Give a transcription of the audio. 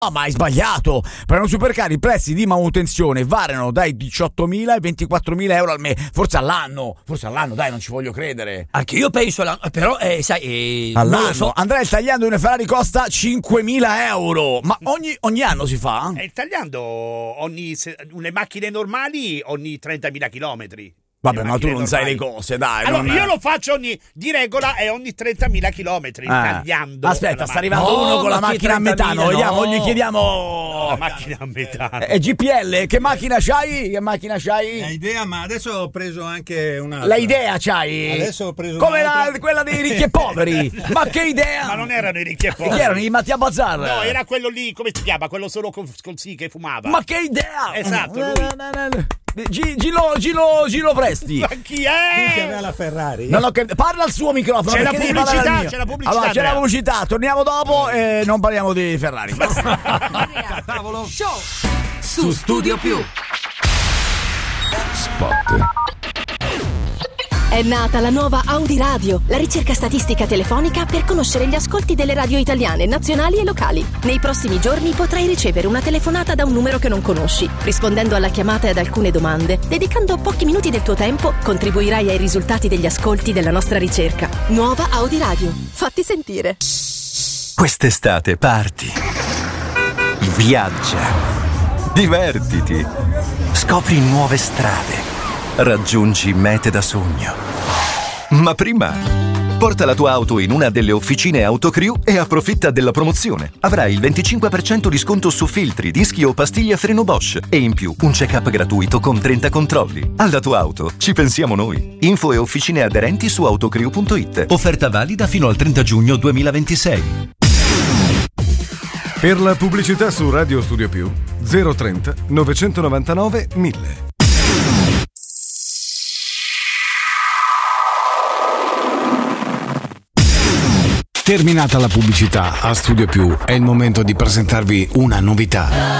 ma hai sbagliato. Per un supercar i prezzi di manutenzione variano dai 18.000 ai 24.000 euro al mese. Forse all'anno, dai, non ci voglio credere. Anche io penso all'anno, però sai, all'anno. non lo so. Andrea, il tagliando di una Ferrari costa 5.000 euro. Ma ogni anno si fa? Il tagliando le macchine normali ogni 30.000 chilometri. Vabbè, ma tu non sai le cose, dai. Allora, io lo faccio di regola è ogni 30.000 chilometri, tagliando. Aspetta, sta arrivando uno con la macchina a metano. Vediamo, gli chiediamo. La macchina a metano. È GPL, che macchina c'hai? La idea, ma adesso ho preso anche un'altra. La idea c'hai? Adesso ho preso come quella dei ricchi e poveri. Ma che idea? Ma non erano i ricchi e poveri. Chi erano? I Mattia Bazar? No, era quello lì, come si chiama? Quello solo col sì che fumava. Ma che idea? Esatto, Gilo Presti. Ma chi è? Che aveva la Ferrari. Parla al suo microfono. C'è la pubblicità. Allora, c'è la pubblicità. Torniamo dopo e non parliamo di Ferrari. Tavolo Show su Studio Più. Spot. È nata la nuova Audi Radio, la ricerca statistica telefonica per conoscere gli ascolti delle radio italiane, nazionali e locali. Nei prossimi giorni potrai ricevere una telefonata da un numero che non conosci. Rispondendo alla chiamata e ad alcune domande, dedicando pochi minuti del tuo tempo, contribuirai ai risultati degli ascolti della nostra ricerca. Nuova Audi Radio. Fatti sentire. Quest'estate parti. Viaggia. Divertiti. Scopri nuove strade. Raggiungi mete da sogno. Ma prima, porta la tua auto in una delle officine Autocrew e approfitta della promozione. Avrai il 25% di sconto su filtri, dischi o pastiglie a freno Bosch e in più un check-up gratuito con 30 controlli. Alla tua auto ci pensiamo noi. Info e officine aderenti su autocrew.it. Offerta valida fino al 30 giugno 2026. Per la pubblicità su Radio Studio Più 030 999 1000. Terminata la pubblicità a Studio Più, è il momento di presentarvi una novità.